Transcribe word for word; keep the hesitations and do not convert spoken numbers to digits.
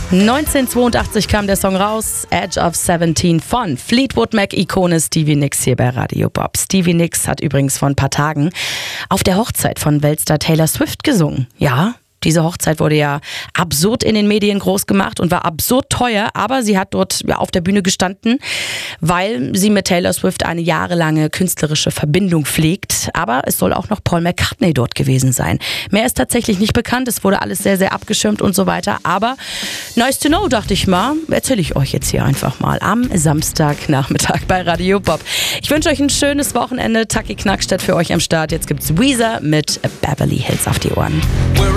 neunzehnhundertzweiundachtzig kam der Song raus, Edge of seventeen von Fleetwood Mac-Ikone Stevie Nicks hier bei Radio Bob. Stevie Nicks hat übrigens vor ein paar Tagen auf der Hochzeit von Weltstar Taylor Swift gesungen. Ja, diese Hochzeit wurde ja absurd in den Medien groß gemacht und war absurd teuer, aber sie hat dort ja, auf der Bühne gestanden, weil sie mit Taylor Swift eine jahrelange künstlerische Verbindung pflegt. Aber es soll auch noch Paul McCartney dort gewesen sein. Mehr ist tatsächlich nicht bekannt, es wurde alles sehr, sehr abgeschirmt und so weiter. Aber nice to know, dachte ich mal, erzähle ich euch jetzt hier einfach mal am Samstagnachmittag bei Radio Bob. Ich wünsche euch ein schönes Wochenende. Taki Knackstedt für euch am Start. Jetzt gibt's Weezer mit Beverly Hills auf die Ohren.